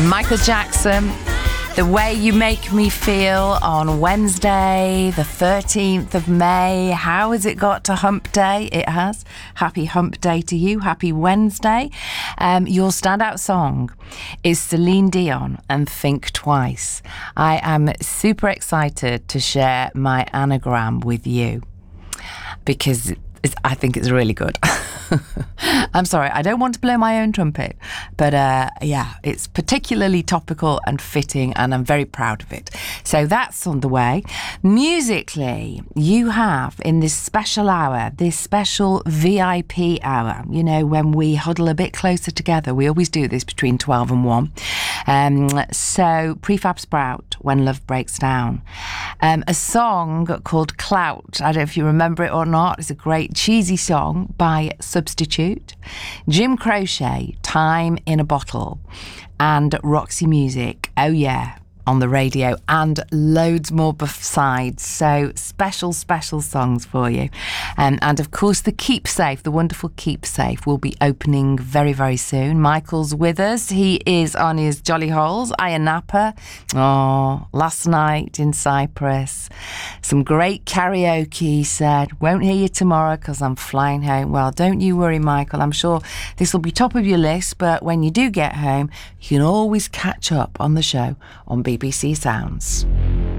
Michael Jackson, The Way You Make Me Feel on Wednesday, the 13th of May. How has it got to Hump Day? It has. Happy Hump Day to you. Happy Wednesday. Your standout song is Celine Dion and Think Twice. I am super excited to share my anagram with you because I think it's really good. I'm sorry, I don't want to blow my own trumpet, but yeah, it's particularly topical and fitting, and I'm very proud of it. So that's on the way. Musically, you have in this special hour, this special VIP hour, you know, when we huddle a bit closer together. We always do this between 12 and 1. So Prefab Sprout, When Love Breaks Down. A song called Clout. I don't know if you remember it or not. It's a great cheesy song by Substitute. Jim Croce, Time in a Bottle. And Roxy Music, Oh Yeah, on the radio, and loads more besides. So special songs for you. And of course the Keepsafe, the wonderful Keepsafe, will be opening very, very soon. Michael's with us. He is on his jolly holes. Ayia Napa. Oh, last night in Cyprus. Some great karaoke, he said. Won't hear you tomorrow because I'm flying home. Well, don't you worry, Michael. I'm sure this will be top of your list, but when you do get home, you can always catch up on the show on BBC Sounds.